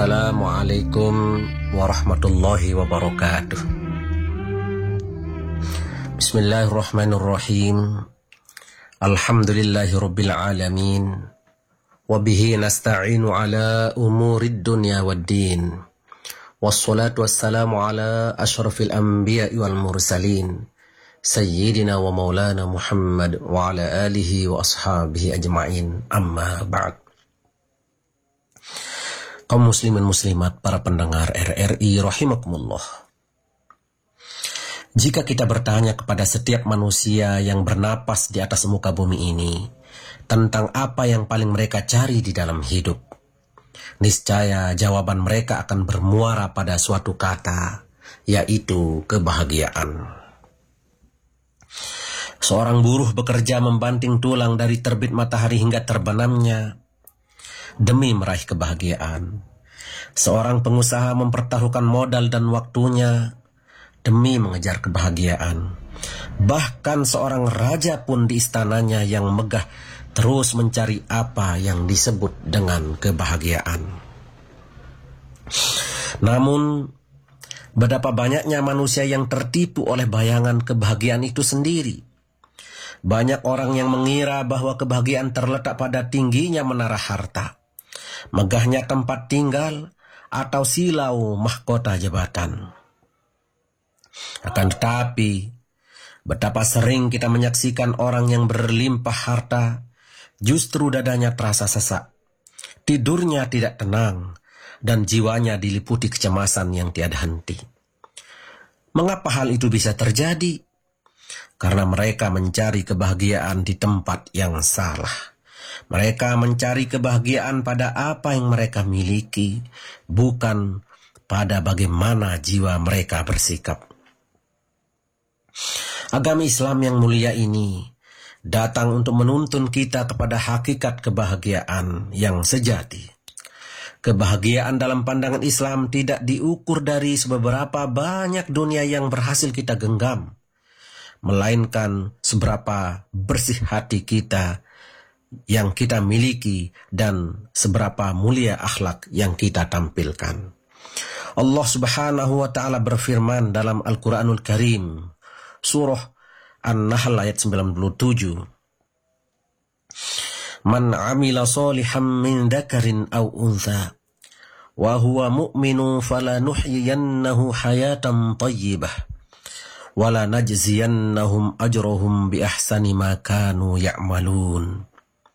Assalamualaikum warahmatullahi wabarakatuh. Bismillahirrahmanirrahim. Alhamdulillahi rabbil alamin. Wabihi nasta'inu ala umurid dunya waddin. Wassalatu wassalamu ala ashrafil anbiya'i wal mursalin. Sayyidina wa maulana Muhammad wa ala alihi wa ashabihi ajma'in. Amma ba'd. Kaum muslimin muslimat, para pendengar RRI rahimakumullah. Jika kita bertanya kepada setiap manusia yang bernapas di atas muka bumi ini tentang apa yang paling mereka cari di dalam hidup, niscaya jawaban mereka akan bermuara pada suatu kata, yaitu kebahagiaan. Seorang buruh bekerja membanting tulang dari terbit matahari hingga terbenamnya demi meraih kebahagiaan. Seorang pengusaha mempertaruhkan modal dan waktunya demi mengejar kebahagiaan. Bahkan seorang raja pun di istananya yang megah terus mencari apa yang disebut dengan kebahagiaan. Namun, betapa banyaknya manusia yang tertipu oleh bayangan kebahagiaan itu sendiri. Banyak orang yang mengira bahwa kebahagiaan terletak pada tingginya menara harta, megahnya tempat tinggal, atau silau mahkota jabatan. Akan tetapi, betapa sering kita menyaksikan orang yang berlimpah harta, justru dadanya terasa sesak, tidurnya tidak tenang, dan jiwanya diliputi kecemasan yang tiada henti. Mengapa hal itu bisa terjadi? Karena mereka mencari kebahagiaan di tempat yang salah. Mereka mencari kebahagiaan pada apa yang mereka miliki, bukan pada bagaimana jiwa mereka bersikap. Agama Islam yang mulia ini datang untuk menuntun kita kepada hakikat kebahagiaan yang sejati. Kebahagiaan dalam pandangan Islam tidak diukur dari seberapa banyak dunia yang berhasil kita genggam, melainkan seberapa bersih hati kita yang kita miliki dan seberapa mulia akhlak yang kita tampilkan. Allah Subhanahu wa taala berfirman dalam Al-Qur'anul Karim, surah An-Nahl ayat 97. Man 'amila shalihan min dzakarin aw untha wa huwa mu'minun falanuhyiyannahu hayatan thayyibah wa lanajziyannahum ajrahum bi ahsani ma kanu ya'malun.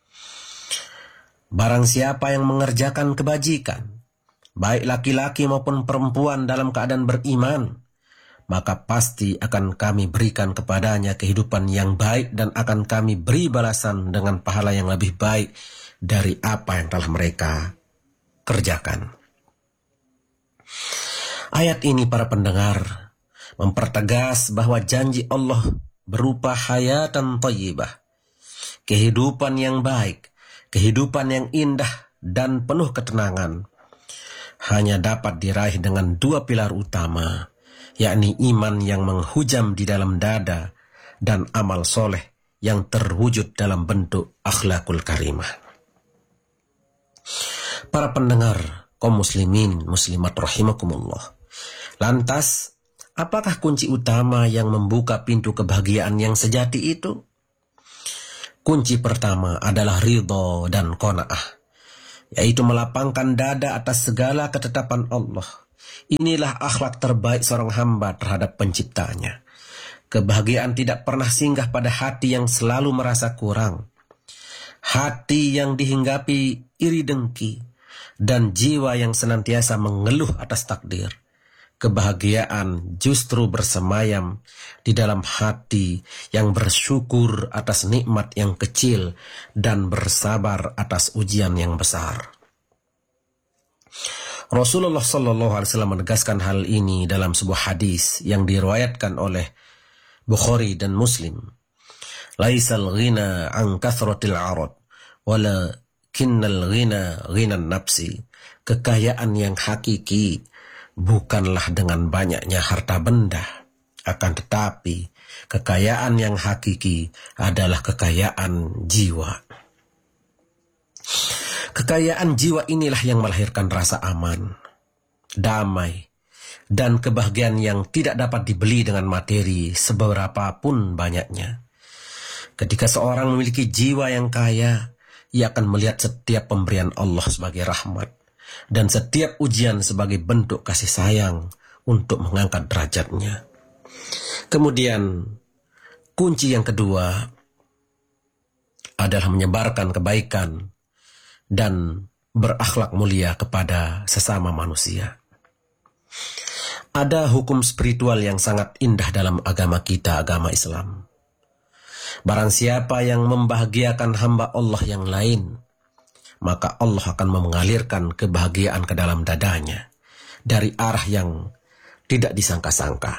Barang siapa yang mengerjakan kebajikan, baik laki-laki maupun perempuan dalam keadaan beriman, maka pasti akan kami berikan kepadanya kehidupan yang baik dan akan kami beri balasan dengan pahala yang lebih baik dari apa yang telah mereka kerjakan. Ayat ini, para pendengar, mempertegas bahwa janji Allah berupa hayatan thayyibah, kehidupan yang baik, kehidupan yang indah dan penuh ketenangan, hanya dapat diraih dengan dua pilar utama, yakni iman yang menghujam di dalam dada dan amal soleh yang terwujud dalam bentuk akhlakul karimah. Para pendengar, kaum muslimin muslimat rahimakumullah. Lantas, apakah kunci utama yang membuka pintu kebahagiaan yang sejati itu? Kunci pertama adalah ridho dan qanaah, yaitu melapangkan dada atas segala ketetapan Allah. Inilah akhlak terbaik seorang hamba terhadap penciptanya. Kebahagiaan tidak pernah singgah pada hati yang selalu merasa kurang, hati yang dihinggapi iri dengki, dan jiwa yang senantiasa mengeluh atas takdir. Kebahagiaan justru bersemayam di dalam hati yang bersyukur atas nikmat yang kecil dan bersabar atas ujian yang besar. Rasulullah SAW menegaskan hal ini dalam sebuah hadis yang diriwayatkan oleh Bukhari dan Muslim. Laisal ghina an kathratil arad, walakinnal ghina ghinan nafsi. Kekayaan yang hakiki bukanlah dengan banyaknya harta benda, akan tetapi kekayaan yang hakiki adalah kekayaan jiwa. Kekayaan jiwa inilah yang melahirkan rasa aman, damai, dan kebahagiaan yang tidak dapat dibeli dengan materi seberapapun banyaknya. Ketika seorang memiliki jiwa yang kaya, ia akan melihat setiap pemberian Allah sebagai rahmat dan setiap ujian sebagai bentuk kasih sayang untuk mengangkat derajatnya. Kemudian, kunci yang kedua adalah menyebarkan kebaikan dan berakhlak mulia kepada sesama manusia. Ada hukum spiritual yang sangat indah dalam agama kita, agama Islam. Barang siapa yang membahagiakan hamba Allah yang lain, maka Allah akan mengalirkan kebahagiaan ke dalam dadanya dari arah yang tidak disangka-sangka.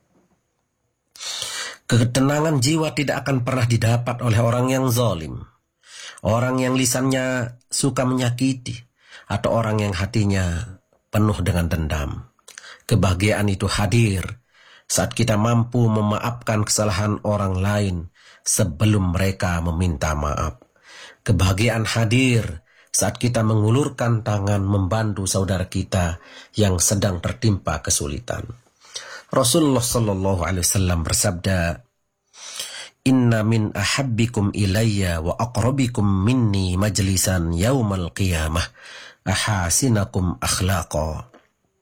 Ketenangan jiwa tidak akan pernah didapat oleh orang yang zalim, orang yang lisannya suka menyakiti, atau orang yang hatinya penuh dengan dendam. Kebahagiaan itu hadir saat kita mampu memaafkan kesalahan orang lain sebelum mereka meminta maaf. Kebahagiaan hadir saat kita mengulurkan tangan membantu saudara kita yang sedang tertimpa kesulitan. Rasulullah sallallahu alaihi wasallam bersabda, "Inna min ahabbikum ilayya wa aqrabikum minni majlisan yaumal qiyamah ahasinakum akhlaqa."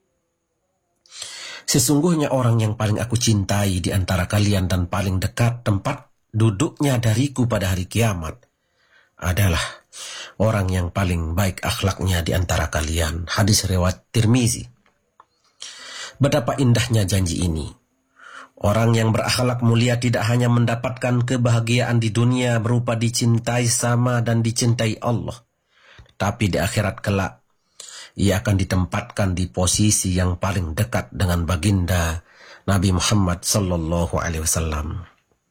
Sesungguhnya orang yang paling aku cintai di antara kalian dan paling dekat tempat duduknya dariku pada hari kiamat adalah orang yang paling baik akhlaknya di antara kalian. Hadis riwayat Tirmizi. Betapa indahnya janji ini. Orang yang berakhlak mulia tidak hanya mendapatkan kebahagiaan di dunia berupa dicintai sama dan dicintai Allah, tapi di akhirat kelak ia akan ditempatkan di posisi yang paling dekat dengan baginda Nabi Muhammad sallallahu alaihi wasallam.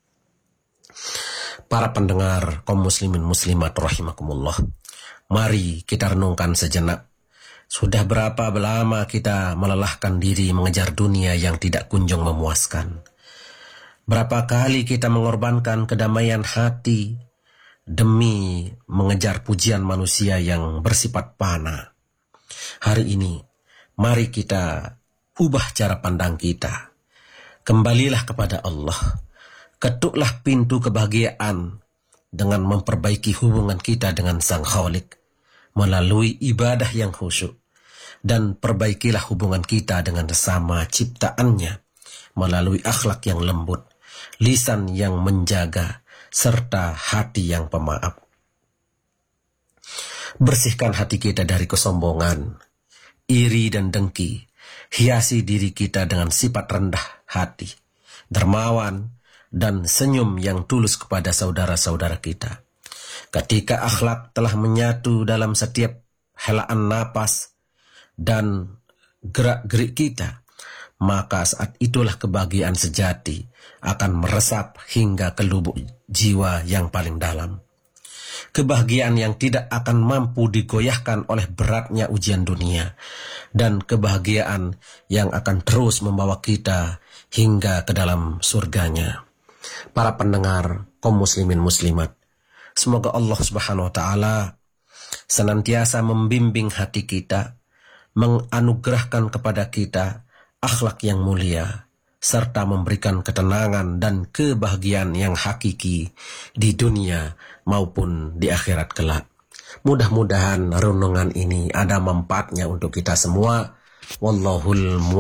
Para pendengar kaum muslimin muslimat rahimakumullah, mari kita renungkan sejenak. Sudah berapa lama kita melelahkan diri mengejar dunia yang tidak kunjung memuaskan? Berapa kali kita mengorbankan kedamaian hati demi mengejar pujian manusia yang bersifat fana? Hari ini, mari kita ubah cara pandang kita. Kembalilah kepada Allah. Ketuklah pintu kebahagiaan dengan memperbaiki hubungan kita dengan Sang Khalik melalui ibadah yang khusyuk. Dan perbaikilah hubungan kita dengan sesama ciptaannya melalui akhlak yang lembut, lisan yang menjaga, serta hati yang pemaaf. Bersihkan hati kita dari kesombongan, iri dan dengki. Hiasi diri kita dengan sifat rendah hati, dermawan, dan senyum yang tulus kepada saudara-saudara kita. Ketika akhlak telah menyatu dalam setiap helaan napas dan gerak-gerik kita, maka saat itulah kebahagiaan sejati akan meresap hingga ke lubuk jiwa yang paling dalam. Kebahagiaan yang tidak akan mampu digoyahkan oleh beratnya ujian dunia, dan kebahagiaan yang akan terus membawa kita hingga ke dalam surganya. Para pendengar kaum muslimin muslimat, semoga Allah Subhanahu wa taala senantiasa membimbing hati kita, menganugerahkan kepada kita akhlak yang mulia, serta memberikan ketenangan dan kebahagiaan yang hakiki di dunia maupun di akhirat kelak. Mudah-mudahan renungan ini ada manfaatnya untuk kita semua. Wallahul